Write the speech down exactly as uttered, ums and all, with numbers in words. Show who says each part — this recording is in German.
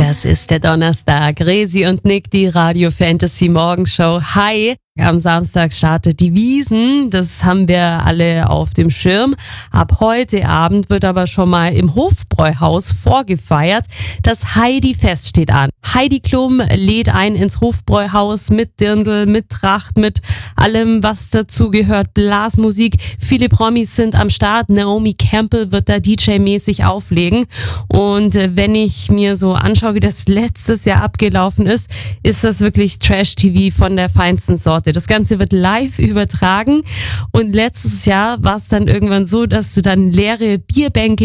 Speaker 1: Das ist der Donnerstag. Resi und Nick, die Radio Fantasy Morgenshow. Hi! Am Samstag startet die Wiesn, das haben wir alle auf dem Schirm. Ab heute Abend wird aber schon mal im Hofbräuhaus vorgefeiert. Das Heidi-Fest steht an. Heidi Klum lädt ein ins Hofbräuhaus mit Dirndl, mit Tracht, mit allem, was dazugehört, Blasmusik. Viele Promis sind am Start. Naomi Campbell wird da D J-mäßig auflegen. Und wenn ich mir so anschaue, wie das letztes Jahr abgelaufen ist, ist das wirklich Trash-T V von der feinsten Sorte. Das Ganze wird live übertragen und letztes Jahr war es dann irgendwann so, dass du dann leere Bierbänke